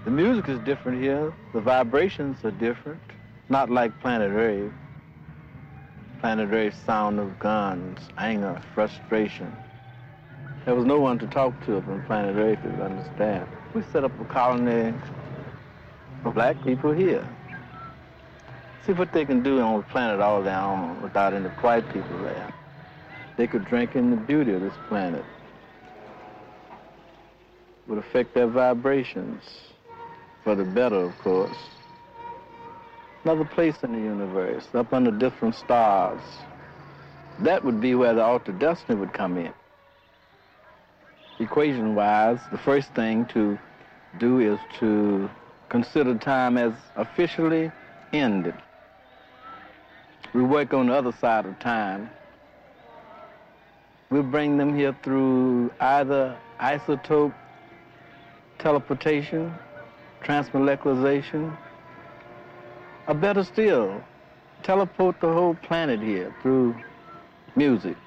The music is different here. The vibrations are different. Not like Planet Rave. Planet Rave's sound of guns, anger, frustration. There was no one to talk to from Planet Rave to understand. We set up a colony for black people here. See what they can do on the planet all their own without any white people there. They could drink in the beauty of this planet. It would affect their vibrations, for the better, of course. Another place in the universe, up under different stars. That would be where the altered destiny would come in. Equation-wise, the first thing to do is to consider time as officially ended. We work on the other side of time. We'll bring them here through either isotope teleportation, transmolecularization, or better still, teleport the whole planet here through music.